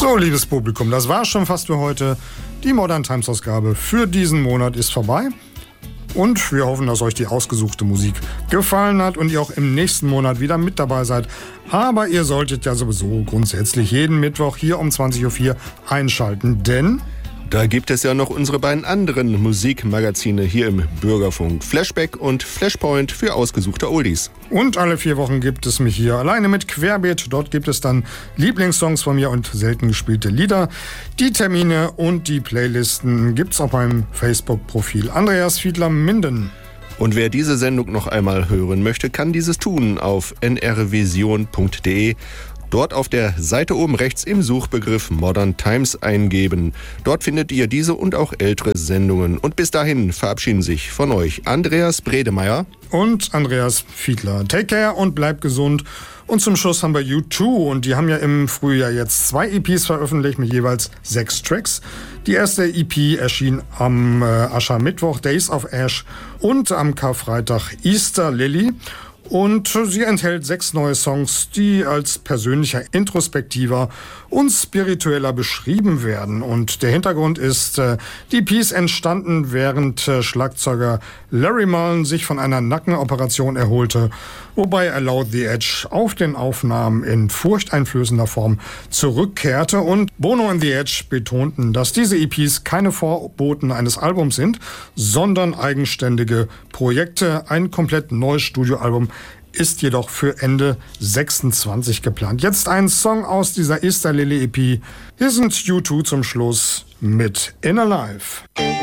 So, liebes Publikum, das war schon fast für heute. Die Modern Times Ausgabe für diesen Monat ist vorbei. Und wir hoffen, dass euch die ausgesuchte Musik gefallen hat und ihr auch im nächsten Monat wieder mit dabei seid. Aber ihr solltet ja sowieso grundsätzlich jeden Mittwoch hier um 20.04 Uhr einschalten, denn da gibt es ja noch unsere beiden anderen Musikmagazine hier im Bürgerfunk. Flashback und Flashpoint für ausgesuchte Oldies. Und alle 4 Wochen gibt es mich hier alleine mit Querbeet. Dort gibt es dann Lieblingssongs von mir und selten gespielte Lieder. Die Termine und die Playlisten gibt's auf meinem Facebook-Profil Andreas Fiedler-Minden. Und wer diese Sendung noch einmal hören möchte, kann dieses tun auf nrvision.de. Dort auf der Seite oben rechts im Suchbegriff Modern Times eingeben. Dort findet ihr diese und auch ältere Sendungen. Und bis dahin verabschieden sich von euch Andreas Bredemeier und Andreas Fiedler. Take care und bleibt gesund. Und zum Schluss haben wir U2 und die haben ja im Frühjahr jetzt 2 EPs veröffentlicht mit jeweils 6 Tracks. Die erste EP erschien am Aschermittwoch, Days of Ash, und am Karfreitag Easter Lily. Und sie enthält 6 neue Songs, die als persönlicher, introspektiver und spiritueller beschrieben werden. Und der Hintergrund ist, die EPs entstanden, während Schlagzeuger Larry Mullen sich von einer Nackenoperation erholte, wobei er laut The Edge auf den Aufnahmen in furchteinflößender Form zurückkehrte. Und Bono und The Edge betonten, dass diese EPs keine Vorboten eines Albums sind, sondern eigenständige Projekte. Ein komplett neues Studioalbum ist jedoch für Ende 26 geplant. Jetzt ein Song aus dieser Easter Lily EP. Hier sind U2 zum Schluss mit Inner Life.